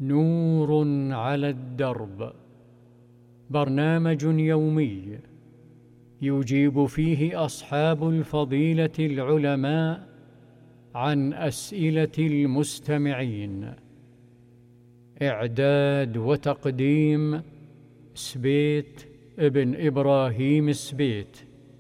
نور على الدرب، برنامج يومي يجيب فيه أصحاب الفضيلة العلماء عن أسئلة المستمعين. إعداد وتقديم سبيت ابن إبراهيم سبيت.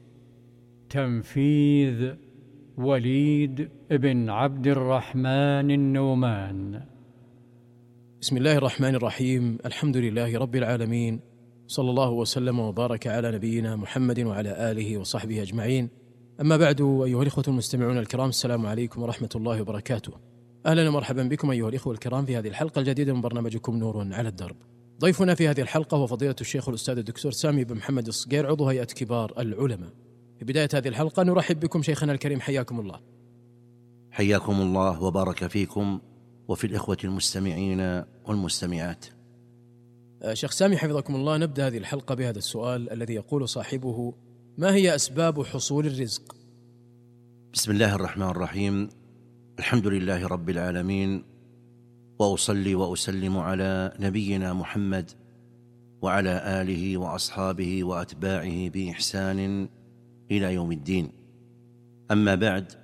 تنفيذ وليد بن عبد الرحمن النومان. بسم الله الرحمن الرحيم. الحمد لله رب العالمين، صلى الله وسلم وبارك على نبينا محمد وعلى آله وصحبه أجمعين. أما بعد، أيها الإخوة المستمعون الكرام، السلام عليكم ورحمة الله وبركاته. أهلا ومرحبا بكم أيها الإخوة الكرام في هذه الحلقة الجديدة من برنامجكم نور على الدرب. ضيفنا في هذه الحلقة هو فضيلة الشيخ الأستاذ الدكتور سامي بن محمد الصقير، عضو هيئة كبار العلماء. في بداية هذه الحلقة نرحب بكم شيخنا الكريم، حياكم الله. حياكم الله وبارك فيكم وفي الإخوة المستمعين والمستمعات. شيخ سامي حفظكم الله، نبدأ هذه الحلقة بهذا السؤال الذي يقول صاحبه: ما هي أسباب حصول الرزق؟ بسم الله الرحمن الرحيم. الحمد لله رب العالمين، وأصلي وأسلم على نبينا محمد وعلى آله وأصحابه وأتباعه بإحسان إلى يوم الدين. أما بعد،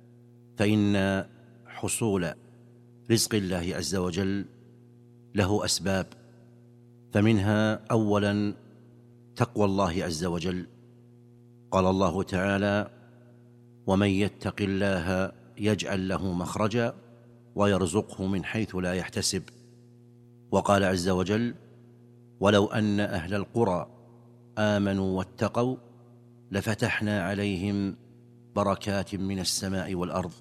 فإن حصول رزق الله عز وجل له أسباب، فمنها أولا تقوى الله عز وجل. قال الله تعالى: ومن يتق الله يجعل له مخرجا ويرزقه من حيث لا يحتسب. وقال عز وجل: ولو أن أهل القرى آمنوا واتقوا لفتحنا عليهم بركات من السماء والأرض.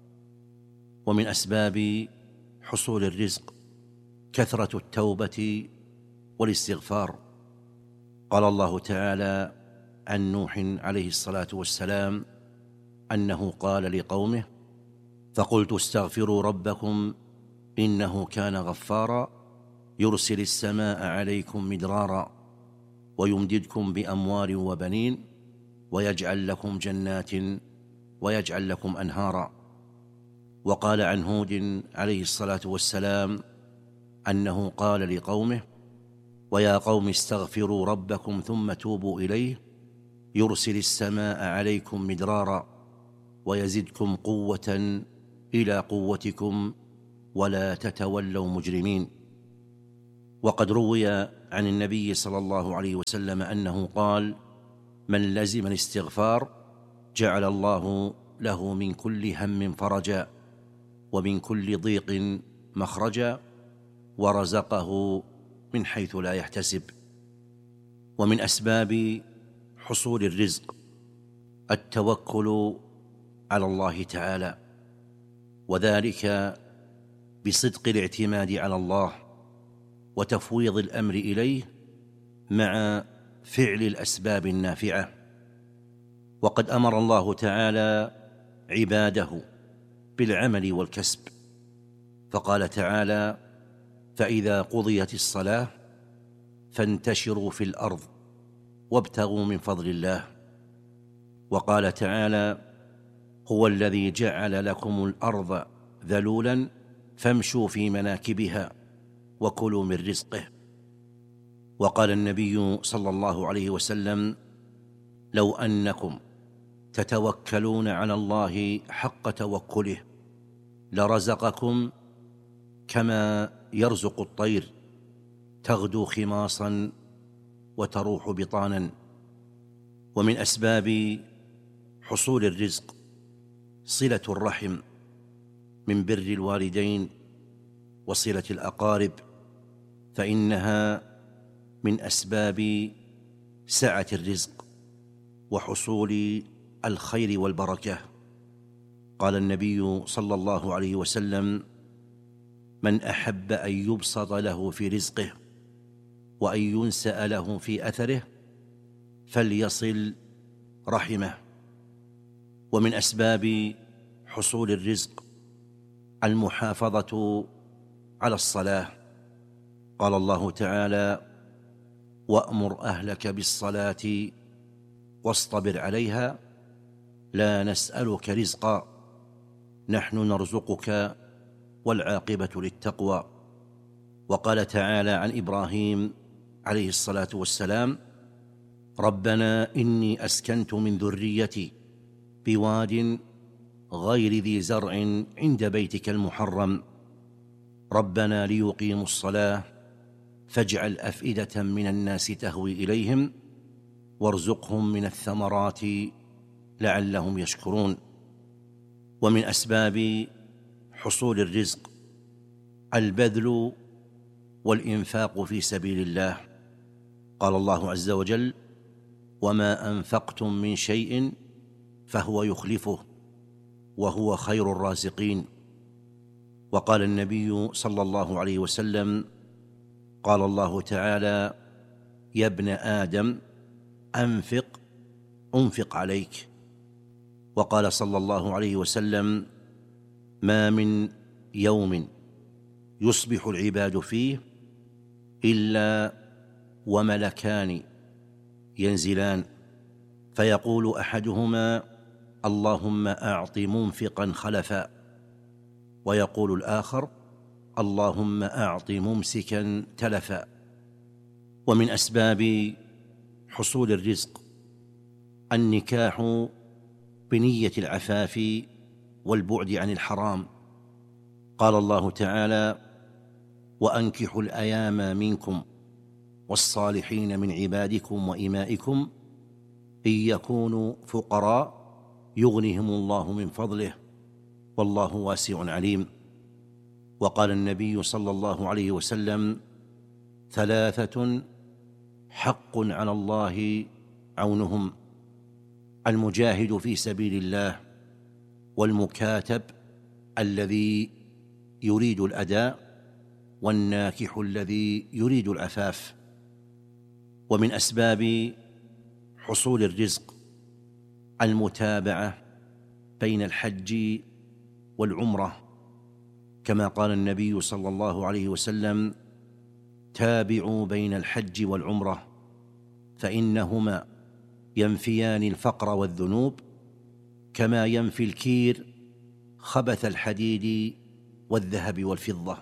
ومن أسباب حصول الرزق كثرة التوبة والاستغفار. قال الله تعالى عن نوح عليه الصلاة والسلام أنه قال لقومه: فقلت استغفروا ربكم إنه كان غفارا يرسل السماء عليكم مدرارا ويمددكم بأموال وبنين ويجعل لكم جنات ويجعل لكم أنهارا. وقال عن هود عليه الصلاة والسلام أنه قال لقومه: ويا قوم استغفروا ربكم ثم توبوا إليه يرسل السماء عليكم مدرارا ويزدكم قوة إلى قوتكم ولا تتولوا مجرمين. وقد روي عن النبي صلى الله عليه وسلم أنه قال: من لزم الاستغفار جعل الله له من كل هم فرجا ومن كل ضيق مخرجا ورزقه من حيث لا يحتسب. ومن أسباب حصول الرزق التوكل على الله تعالى، وذلك بصدق الاعتماد على الله وتفويض الأمر إليه مع فعل الأسباب النافعة. وقد أمر الله تعالى عباده بالعمل والكسب، فقال تعالى: فإذا قضيت الصلاة فانتشروا في الأرض وابتغوا من فضل الله. وقال تعالى: هو الذي جعل لكم الأرض ذلولا فامشوا في مناكبها وكلوا من رزقه. وقال النبي صلى الله عليه وسلم: لو أنكم تتوكلون على الله حق توكله لرزقكم كما يرزق الطير تغدو خماصا وتروح بطانا. ومن أسباب حصول الرزق صلة الرحم من بر الوالدين وصلة الأقارب، فإنها من أسباب سعة الرزق وحصول الخير والبركة. قال النبي صلى الله عليه وسلم: من أحب أن يبسط له في رزقه وأن ينسأ له في أثره فليصل رحمه. ومن أسباب حصول الرزق المحافظة على الصلاة. قال الله تعالى: وأمر أهلك بالصلاة واصطبر عليها لا نسألك رزقا نحن نرزقك والعاقبة للتقوى. وقال تعالى عن إبراهيم عليه الصلاة والسلام: ربنا إني أسكنت من ذريتي بواد غير ذي زرع عند بيتك المحرم ربنا ليقيموا الصلاة فاجعل أفئدة من الناس تهوي إليهم وارزقهم من الثمرات لعلهم يشكرون. ومن أسباب حصول الرزق البذل والإنفاق في سبيل الله. قال الله عز وجل: وما أنفقتم من شيء فهو يخلفه وهو خير الرازقين. وقال النبي صلى الله عليه وسلم: قال الله تعالى: يا ابن آدم أنفق عليك. وقال صلى الله عليه وسلم: ما من يوم يصبح العباد فيه إلا وملكان ينزلان فيقول أحدهما: اللهم أعط منفقا خلفا، ويقول الآخر: اللهم أعط ممسكا تلفا. ومن أسباب حصول الرزق النكاح بنية العفاف والبعد عن الحرام. قال الله تعالى: وأنكحوا الأيام منكم والصالحين من عبادكم وإمائكم إن يكونوا فقراء يغنهم الله من فضله والله واسع عليم. وقال النبي صلى الله عليه وسلم: ثلاثة حق على الله عونهم: المجاهد في سبيل الله، والمكاتب الذي يريد الأداء، والناكح الذي يريد العفاف. ومن أسباب حصول الرزق المتابعة بين الحج والعمرة، كما قال النبي صلى الله عليه وسلم: تابعوا بين الحج والعمرة فإنهما ينفيان الفقر والذنوب كما ينفي الكير خبث الحديد والذهب والفضة.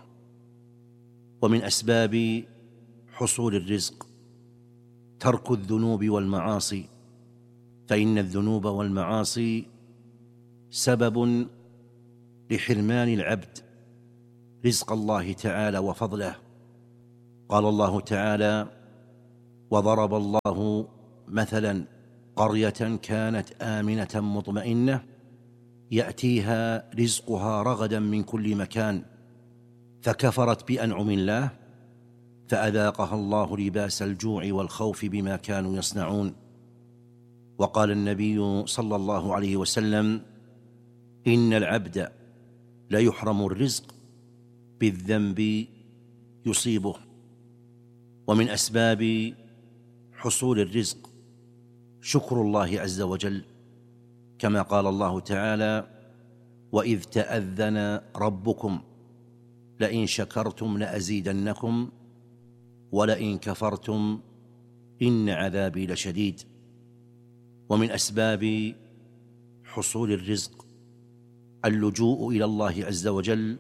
ومن أسباب حصول الرزق ترك الذنوب والمعاصي، فإن الذنوب والمعاصي سبب لحرمان العبد رزق الله تعالى وفضله. قال الله تعالى: وضرب الله مثلا قرية كانت آمنة مطمئنة يأتيها رزقها رغدا من كل مكان فكفرت بأنعم الله فأذاقها الله لباس الجوع والخوف بما كانوا يصنعون. وقال النبي صلى الله عليه وسلم: إن العبد ليحرم الرزق بالذنب يصيبه. ومن أسباب حصول الرزق شكر الله عز وجل، كما قال الله تعالى: وإذ تأذن ربكم لئن شكرتم لأزيدنكم ولئن كفرتم إن عذابي لشديد. ومن أسباب حصول الرزق اللجوء إلى الله عز وجل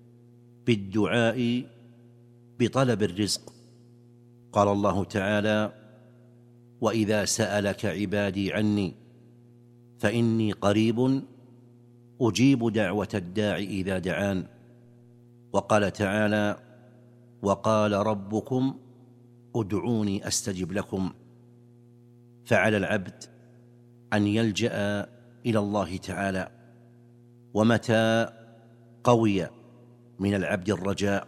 بالدعاء بطلب الرزق. قال الله تعالى: وإذا سألك عبادي عني فإني قريب أجيب دعوة الداع إذا دعان. وقال تعالى: وقال ربكم ادعوني أستجب لكم. فعلى العبد أن يلجأ إلى الله تعالى، ومتى قوي من العبد الرجاء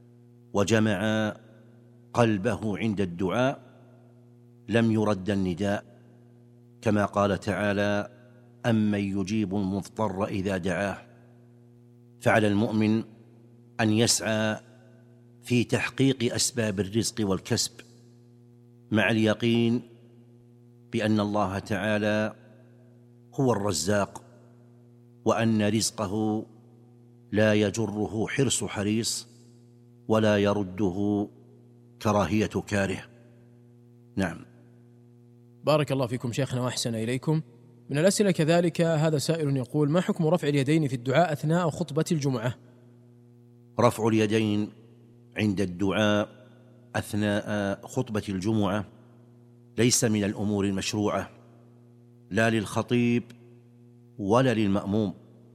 وجمع قلبه عند الدعاء لم يرد النداء، كما قال تعالى: أمن يجيب المضطر إذا دعاه. فعلى المؤمن أن يسعى في تحقيق أسباب الرزق والكسب مع اليقين بأن الله تعالى هو الرزاق، وأن رزقه لا يجره حرص حريص ولا يرده كراهية كاره. نعم. بارك الله فيكم شيخنا وأحسن إليكم. من الأسئلة كذلك هذا سائل يقول: ما حكم رفع اليدين في الدعاء أثناء خطبة الجمعة؟ رفع اليدين عند الدعاء أثناء خطبة الجمعة ليس من الأمور المشروعة لا للخطيب ولا للمأموم،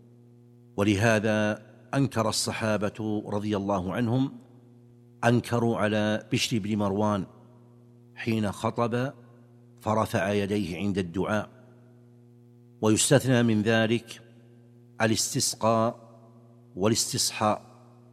ولهذا أنكر الصحابة رضي الله عنهم، أنكروا على بشر بن مروان حين خطب فرفع يديه عند الدعاء. ويستثنى من ذلك الاستسقاء والاستصحاء،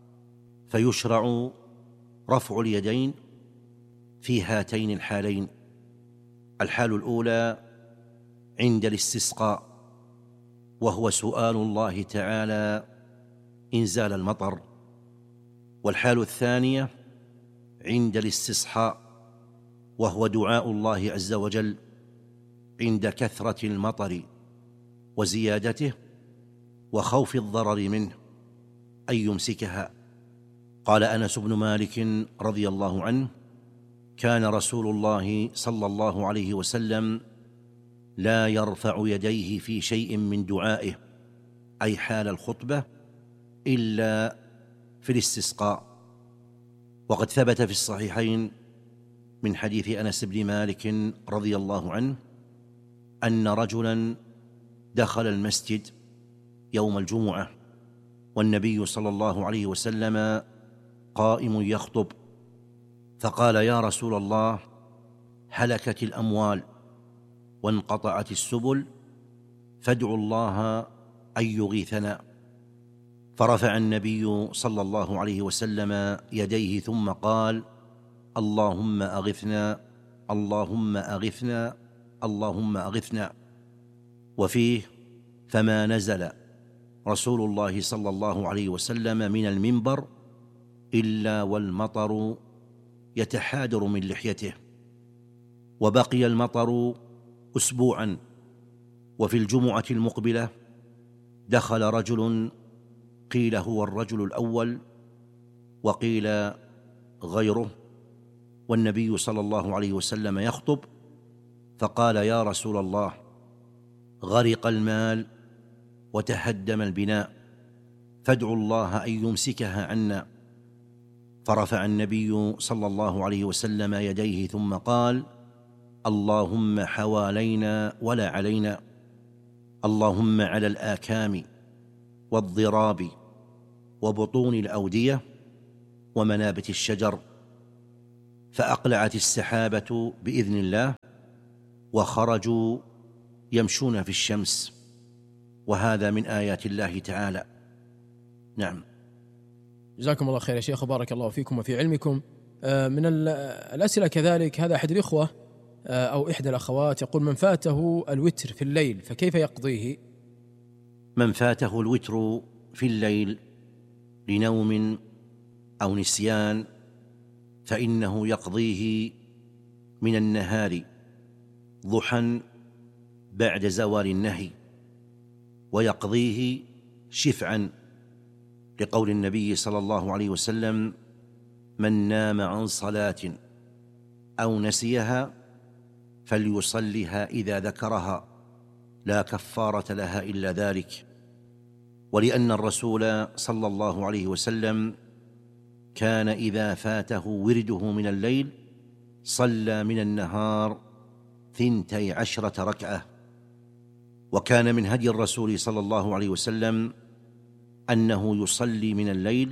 فيشرع رفع اليدين في هاتين الحالين: الحال الأولى عند الاستسقاء وهو سؤال الله تعالى إنزال المطر، والحال الثانية عند الاستصحاء وهو دعاء الله عز وجل عند كثرة المطر وزيادته وخوف الضرر منه أن يمسكها. قال أنس بن مالك رضي الله عنه: كان رسول الله صلى الله عليه وسلم لا يرفع يديه في شيء من دعائه، أي حال الخطبة، إلا في الاستسقاء. وقد ثبت في الصحيحين من حديث أنس بن مالك رضي الله عنه أن رجلا دخل المسجد يوم الجمعة والنبي صلى الله عليه وسلم قائم يخطب، فقال: يا رسول الله، هلكت الأموال وانقطعت السبل، فادعوا الله أن يغيثنا. فرفع النبي صلى الله عليه وسلم يديه ثم قال: اللهم أغثنا، اللهم أغثنا، اللهم أغثنا. وفيه: فما نزل رسول الله صلى الله عليه وسلم من المنبر إلا والمطر يتحادر من لحيته. وبقي المطر أسبوعا. وفي الجمعة المقبلة دخل رجل قيل هو الرجل الأول وقيل غيره، والنبي صلى الله عليه وسلم يخطب، فقال: يا رسول الله، غرق المال وتهدم البناء، فادعوا الله أن يمسكها عنا. فرفع النبي صلى الله عليه وسلم يديه ثم قال: اللهم حوالينا ولا علينا، اللهم على الآكام والضراب وبطون الأودية ومنابت الشجر. فأقلعت السحابة بإذن الله وخرجوا يمشون في الشمس، وهذا من آيات الله تعالى. نعم. جزاكم الله خير يا شيخ، وبارك الله فيكم وفي علمكم. من الأسئلة كذلك، هذا أحد الإخوة أو إحدى الأخوات يقول: من فاته الوتر في الليل فكيف يقضيه؟ من فاته الوتر في الليل لنوم أو نسيان فإنه يقضيه من النهار ضحى بعد زوال النهي، ويقضيه شفعا، لقول النبي صلى الله عليه وسلم: من نام عن صلاة أو نسيها فليصلها إذا ذكرها، لا كفارة لها إلا ذلك. ولأن الرسول صلى الله عليه وسلم كان إذا فاته ورده من الليل صلى من النهار 12 ركعة. وكان من هدي الرسول صلى الله عليه وسلم أنه يصلي من الليل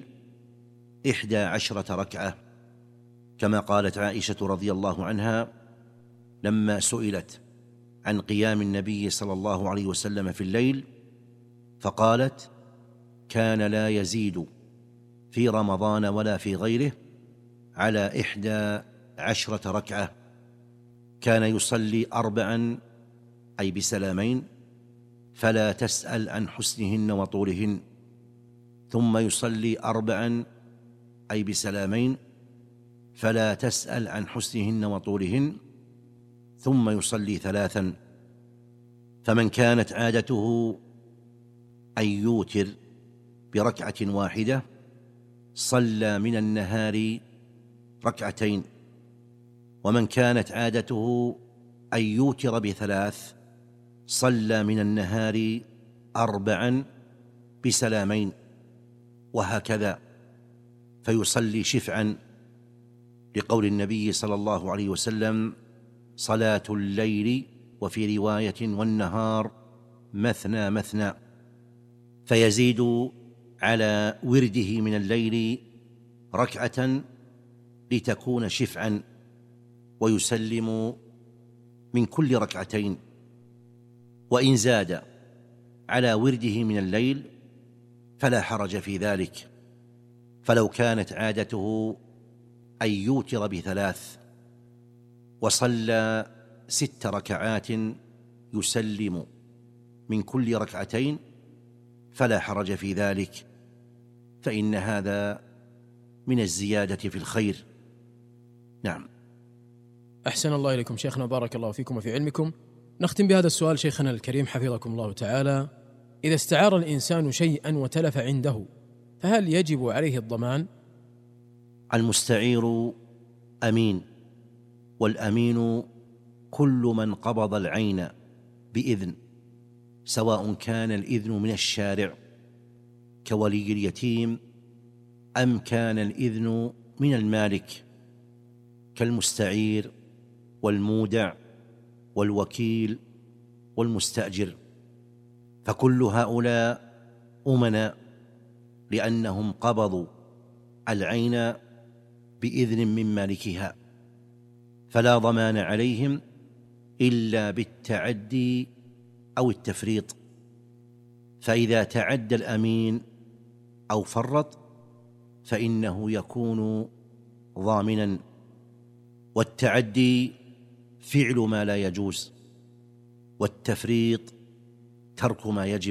11 ركعة، كما قالت عائشة رضي الله عنها لما سئلت عن قيام النبي صلى الله عليه وسلم في الليل، فقالت: كان لا يزيد في رمضان ولا في غيره على 11 ركعة، كان يصلي 4 أي بسلامين، فلا تسأل عن حسنهن وطولهن، ثم يصلي 4 أي بسلامين، فلا تسأل عن حسنهن وطولهن، ثم يصلي 3. فمن كانت عادته أن يوتر بركعة واحدة صلى من النهار 2 ركعة، ومن كانت عادته أن يوتر ب3 صلى من النهار 4 بسلامين، وهكذا. فيصلي شفعا، لقول النبي صلى الله عليه وسلم: صلاة الليل وفي رواية والنهار مثنى مثنى، فيزيد على ورده من الليل ركعة لتكون شفعا، ويسلم من كل ركعتين. وإن زاد على ورده من الليل فلا حرج في ذلك، فلو كانت عادته أن يوتر ب3 وصلى 6 ركعات يسلم من كل ركعتين فلا حرج في ذلك، فإن هذا من الزيادة في الخير. نعم. أحسن الله إليكم شيخنا، بارك الله فيكم وفي علمكم. نختم بهذا السؤال شيخنا الكريم حفظكم الله تعالى: إذا استعار الإنسان شيئا وتلف عنده فهل يجب عليه الضمان؟ المستعير أمين، والأمين كل من قبض العين بإذن، سواء كان الإذن من الشارع كولي اليتيم أم كان الإذن من المالك كالمستعير والمودع والوكيل والمستأجر، فكل هؤلاء أمناء لأنهم قبضوا العين بإذن من مالكها، فلا ضمان عليهم إلا بالتعدي أو التفريط. فإذا تعدى الأمين أو فرط فإنه يكون ضامنا، والتعدي فعل ما لا يجوز، والتفريط ترك ما يجب.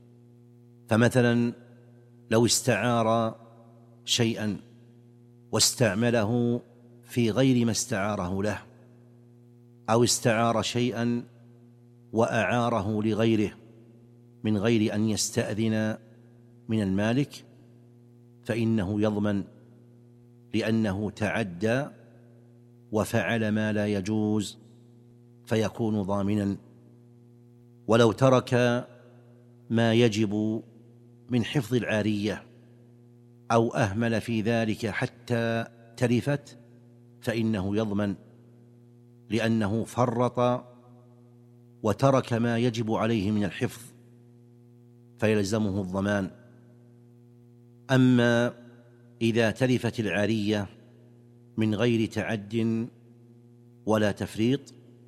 فمثلا لو استعار شيئا واستعمله في غير ما استعاره له، أو استعار شيئا وأعاره لغيره من غير أن يستأذن من المالك، فإنه يضمن، لأنه تعدى وفعل ما لا يجوز فيكون ضامنا. ولو ترك ما يجب من حفظ العارية أو أهمل في ذلك حتى تلفت فإنه يضمن، لأنه فرط وترك ما يجب عليه من الحفظ فيلزمه الضمان. أما إذا تلفت العارية من غير تعد ولا تفريط